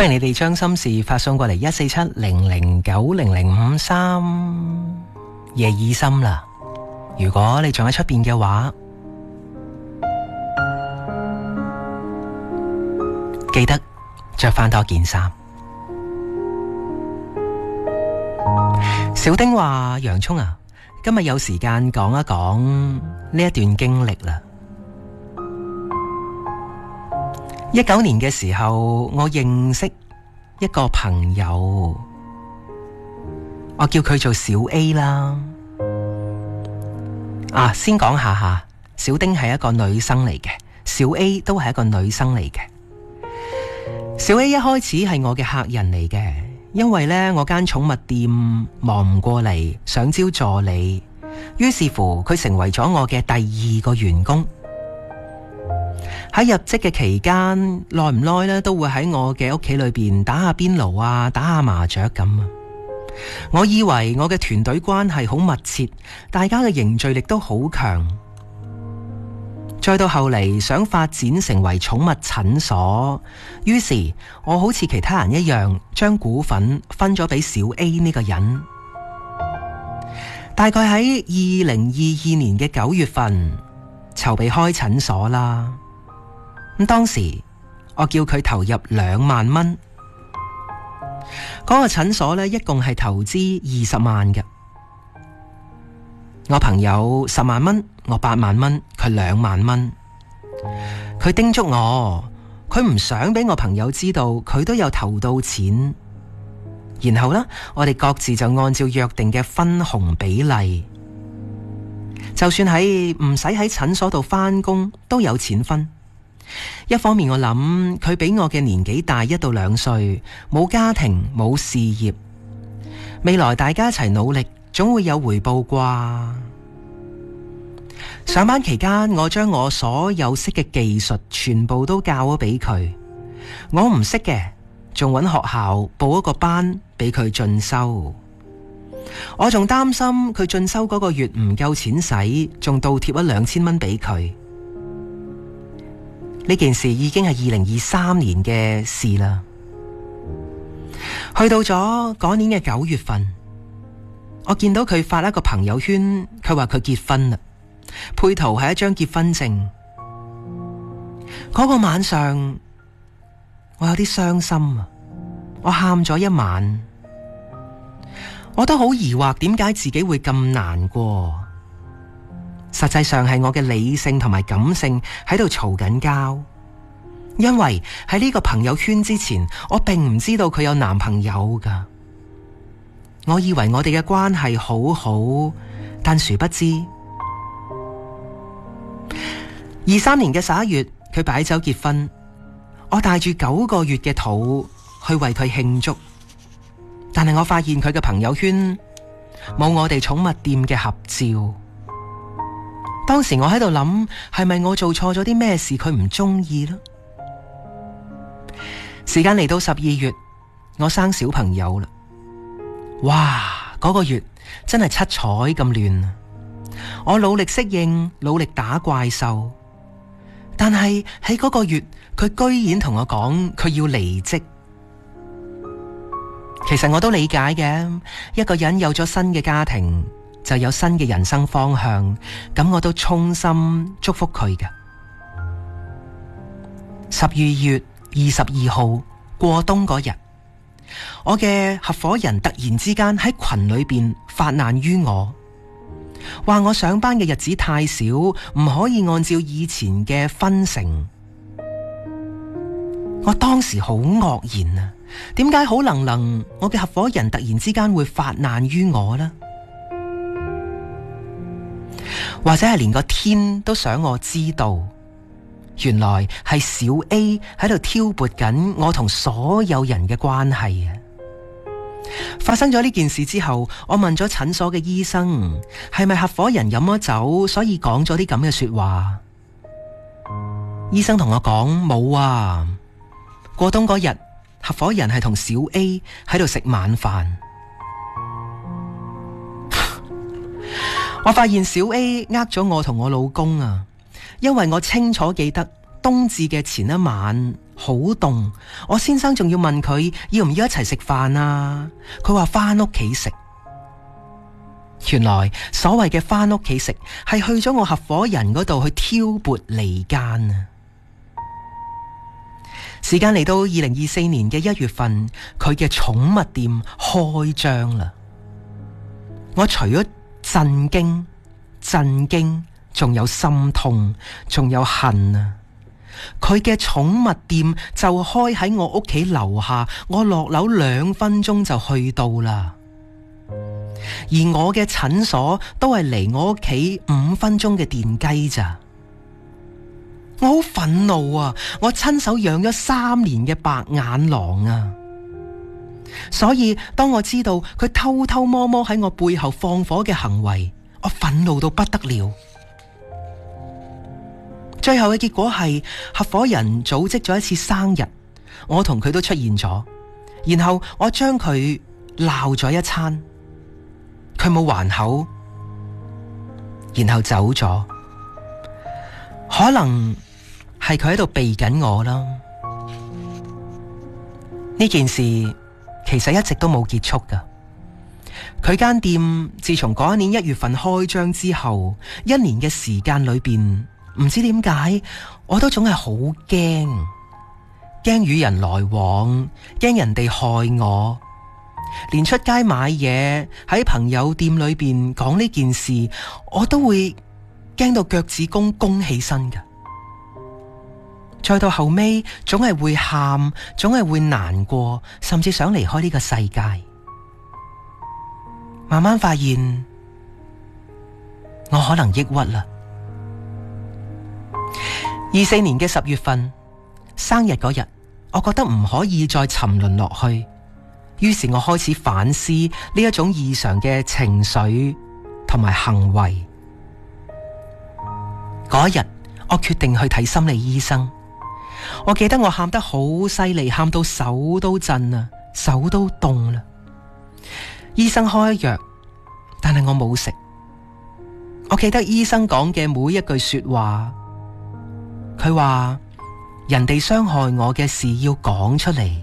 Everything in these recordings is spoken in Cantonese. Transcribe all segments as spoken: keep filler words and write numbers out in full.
歡迎你哋將心事發送過嚟一四七零零九零零五三。夜已深啦，如果你仲喺出邊嘅話，記得着翻多件衫。小丁話：洋蔥啊，今日有時間講一講呢一段經歷啦。一九年嘅時候，我認識一個朋友，我叫佢做小 A 啦。啊，先講下下，小丁係一個女生嚟嘅，小 A 都係一個女生嚟嘅。小 A 一開始係我嘅客人嚟嘅，因為呢，我間寵物店忙唔過嚟，想招助理，於是乎佢成為咗我嘅第二個員工。喺入職嘅期間，耐唔耐咧都會喺我嘅屋企裏邊打下邊爐啊，打下麻雀咁啊。我以為我嘅團隊關係好密切，大家嘅凝聚力都好強。再到後嚟想發展成為寵物診所，於是我好似其他人一樣，將股份分咗俾小 A 呢個人。大概喺二零二二年嘅九月份，籌備開診所啦。咁當時我叫佢投入兩萬蚊，嗰個診所呢，一共係投資二十萬嘅。我朋友十萬蚊，我八萬蚊，佢兩萬蚊。佢叮囑我，佢唔想俾我朋友知道佢都有投到錢。然後呢，我哋各自就按照約定嘅分紅比例，就算喺唔使喺診所度返工都有錢分。一方面我諗佢比我嘅年紀大一到兩歲，冇家庭冇事業，未來大家一齊努力，總會有回報啩。上班期間，我將我所有識嘅技術全部都教咗俾佢，我唔識嘅仲揾學校報一個班俾佢進修。我仲擔心佢進修嗰個月唔夠錢使，仲倒貼咗兩千蚊俾佢。呢件事已經係二零二三年嘅事啦。去到咗嗰年嘅九月份，我見到佢發一個朋友圈，佢話佢結婚啦，配圖係一張結婚證。嗰個晚上，我有啲傷心啊，我喊咗一晚。我都好疑惑，點解自己會咁難過？實際上係我嘅理性同埋感性喺度嘈緊交，因為喺呢個朋友圈之前，我並唔知道佢有男朋友噶。我以為我哋嘅關係好好，但殊不知，二三年嘅十一月，佢擺酒結婚，我帶住九個月嘅肚去為佢慶祝，但係我發現佢嘅朋友圈冇我哋寵物店嘅合照。當時我喺度諗，係咪我做錯咗啲咩事佢唔中意呢？時間嚟到十二月，我生小朋友啦。哇，嗰個月真係七彩咁亂啊！我努力適應，努力打怪獸，但係喺嗰個月，佢居然同我講佢要離職。其實我都理解嘅，一個人有咗新嘅家庭，就有新嘅人生方向，咁我都衷心祝福佢嘅。十二月二十二號過冬嗰日，我嘅合夥人突然之間喺群裏邊發難於我，話我上班嘅日子太少，唔可以按照以前嘅分成。我當時好愕然啊，點解好能能我嘅合夥人突然之間會發難於我呢？或者係連個天都想我知道，原來係小 A 喺度挑撥緊我同所有人嘅關係啊！發生咗呢件事之後，我問咗診所嘅醫生，係咪合夥人飲咗酒，所以講咗啲咁嘅說話？醫生同我講冇啊，過冬嗰日，合夥人係同小 A 喺度食晚飯。我發現小 A 呃咗我同我老公啊，因為我清楚記得冬至嘅前一晚， 好凍，我先生仲要問佢要唔要一齊食飯啊？佢話返屋企食。原來所謂嘅返屋企食係去咗我合夥人嗰度去挑撥離間啊！時間嚟到二零二四年嘅一月份，佢嘅寵物店開張啦。我除咗震驚、震驚，仲有心痛，仲有恨啊！佢嘅寵物店就開喺我屋企樓下，我落樓兩分鐘就去到啦。而我嘅診所都係離我屋企五分鐘嘅電雞咋。我好憤怒啊！我親手養咗三年嘅白眼狼啊！所以當我知道佢偷偷摸摸喺我背後放火嘅行為，我憤怒到不得了。最後嘅結果係合夥人組織咗一次生日，我同佢都出現咗，然後我將佢鬧咗一餐，佢冇還口，然後走咗。可能係佢喺度避緊我啦。呢件事其實一直都冇結束㗎。佢間店自從嗰一年一月份開張之後，一年嘅時間裏邊，唔知點解我都總係好驚，驚與人來往，驚人哋害我，連出街買嘢喺朋友店裏邊講呢件事，我都會驚到腳趾公弓起身㗎。再到後尾，總係會喊，總係會難過，甚至想離開呢個世界。慢慢發現，我可能抑鬱啦。二四年嘅十月份，生日嗰日，我覺得唔可以再沉淪落去，於是我開始反思呢一種異常嘅情緒同埋行為。嗰一日，我決定去睇心理醫生。我記得我喊得好犀利，喊到手都震啊，手都凍啦。醫生開藥，但係我冇食。我記得醫生講嘅每一句說話，佢話人哋傷害我嘅事要講出嚟，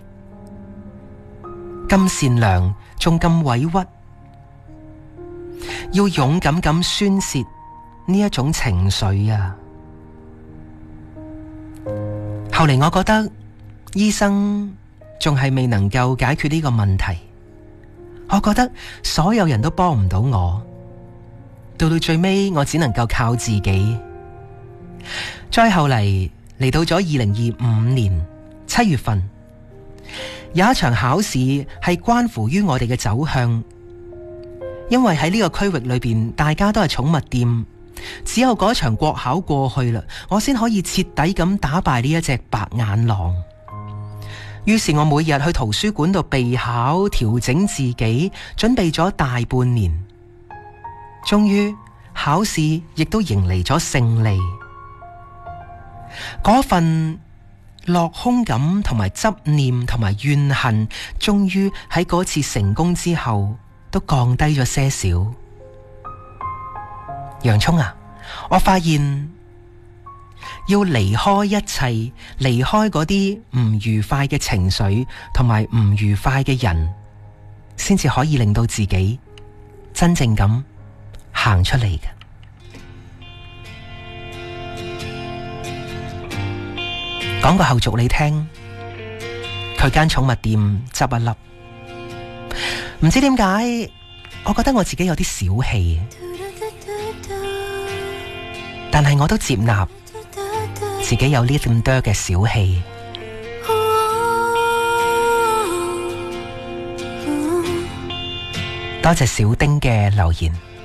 咁善良仲咁委屈，要勇敢咁宣洩呢一種情緒啊！後嚟我覺得醫生仲係未能夠解決呢個問題，我覺得所有人都幫唔到我，到到最尾我只能夠靠自己。再後嚟嚟到咗二零二五年七月份，有一場考試係關乎於我哋嘅走向，因為喺呢個區域裏邊大家都係寵物店，只有嗰場國考過去啦，我先可以徹底咁打敗呢一隻白眼狼。於是我每日去圖書館度備考，調整自己，準備咗大半年，終於考試亦都迎嚟咗勝利。嗰份落空感同埋執念同埋怨恨，終於喺嗰次成功之後都降低咗些少。洋蔥啊，我發現要離開一切，離開嗰啲唔愉快嘅情緒同埋唔愉快嘅人，先至可以令到自己真正咁行出嚟嘅。講個後續你聽，佢間寵物店執一粒，唔知點解，我覺得我自己有啲小氣，但係我都接納自己有呢咁多嘅小氣。多謝小丁嘅留言。